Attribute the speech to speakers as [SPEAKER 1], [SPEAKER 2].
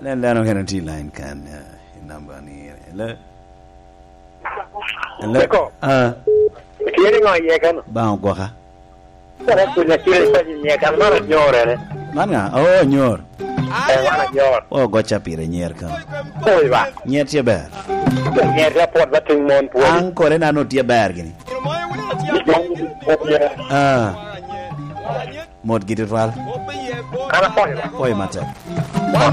[SPEAKER 1] Leno guarantee line can number ni. Hello.
[SPEAKER 2] Kiri ngoi ye kan.
[SPEAKER 1] Bang gua ka.
[SPEAKER 2] Cara punya kiri pa ye kan mana nyor ne.
[SPEAKER 1] Mana? Oh nyor.
[SPEAKER 2] Mana nyor.
[SPEAKER 1] Oh gua capire nyer kan.
[SPEAKER 2] Oi ba.
[SPEAKER 1] Nyer tie ber.
[SPEAKER 2] Nyer report bating mon pu.
[SPEAKER 1] Ang kore na no tie ber gini. Mod gitu ral.
[SPEAKER 2] Ana poi.
[SPEAKER 1] Poi mata.